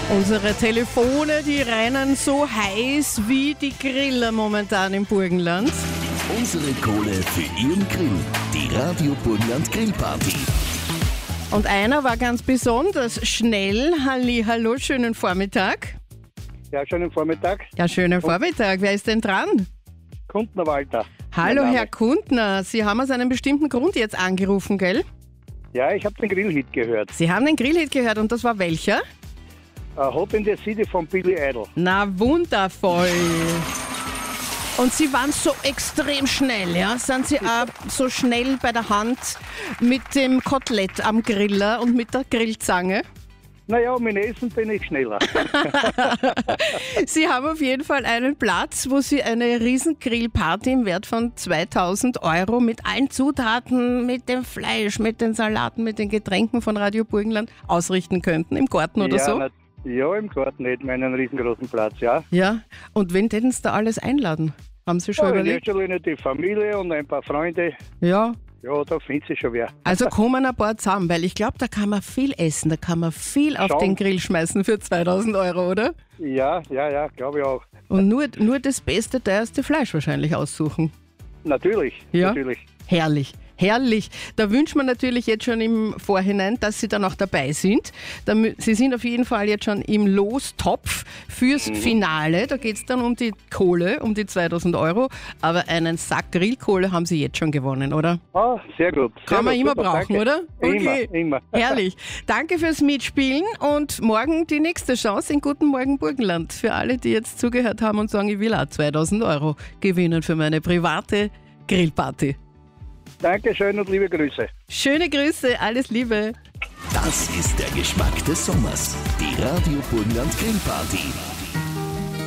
Unsere Telefone, die rennen so heiß wie die Griller momentan im Burgenland. Unsere Kohle für Ihren Grill. Die Radio Burgenland Grillparty. Und einer war ganz besonders schnell. Hallo, schönen Vormittag. Ja, schönen Vormittag. Ja, schönen Vormittag. Wer ist denn dran? Kuntner Walter. Hallo, Herr Kuntner. Sie haben aus einem bestimmten Grund jetzt angerufen, gell? Ja, ich habe den Grillhit gehört. Sie haben den Grillhit gehört und das war welcher? Hot in the City von Billy Idol. Na, wundervoll. Und Sie waren so extrem schnell, ja? Sind Sie auch so schnell bei der Hand mit dem Kotelett am Griller und mit der Grillzange? Naja, mit Essen bin ich schneller. Sie haben auf jeden Fall einen Platz, wo Sie eine riesen Grillparty im Wert von 2.000 € mit allen Zutaten, mit dem Fleisch, mit den Salaten, mit den Getränken von Radio Burgenland ausrichten könnten, im Garten oder so? Ja, im Garten hätten wir einen riesengroßen Platz, ja. Ja, und wen täten Sie da alles einladen? Haben Sie schon überlegt? Ja, die Familie und ein paar Freunde. Ja. Ja, da findet sich schon wer. Also kommen ein paar zusammen, weil ich glaube, da kann man viel essen, da kann man viel auf den Grill schmeißen für 2.000 €, oder? Ja, glaube ich auch. Und nur das beste, teuerste Fleisch wahrscheinlich aussuchen. Natürlich, ja? Natürlich. Herrlich. Herrlich. Da wünscht man natürlich jetzt schon im Vorhinein, dass Sie dann auch dabei sind. Sie sind auf jeden Fall jetzt schon im Lostopf fürs Finale. Da geht es dann um die Kohle, um die 2.000 €. Aber einen Sack Grillkohle haben Sie jetzt schon gewonnen, oder? Ah, sehr gut. Kann man immer brauchen, danke. oder? Okay. Immer. Herrlich. Danke fürs Mitspielen und morgen die nächste Chance in Guten Morgen Burgenland. Für alle, die jetzt zugehört haben und sagen, ich will auch 2.000 € gewinnen für meine private Grillparty. Dankeschön und liebe Grüße. Schöne Grüße, alles Liebe. Das ist der Geschmack des Sommers. Die Radio Burgenland Grillparty.